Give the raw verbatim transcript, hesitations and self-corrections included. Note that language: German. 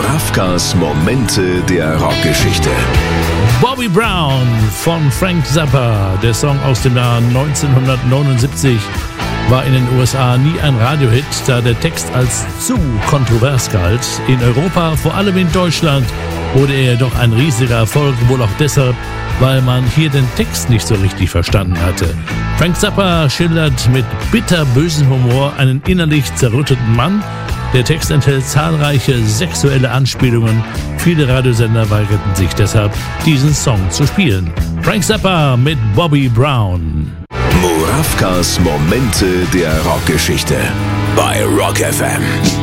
Murawkas Momente der Rockgeschichte. Bobby Brown von Frank Zappa. Der Song aus dem Jahr neunzehnhundertneunundsiebzig war in den U S A nie ein Radiohit, da der Text als zu kontrovers galt. In Europa, vor allem in Deutschland, wurde er jedoch ein riesiger Erfolg, wohl auch deshalb, weil man hier den Text nicht so richtig verstanden hatte. Frank Zappa schildert mit bitterbösem Humor einen innerlich zerrütteten Mann. Der Text enthält zahlreiche sexuelle Anspielungen. Viele Radiosender weigerten sich deshalb, diesen Song zu spielen. Frank Zappa mit Bobby Brown. Murawkas Momente der Rockgeschichte bei Rock F M.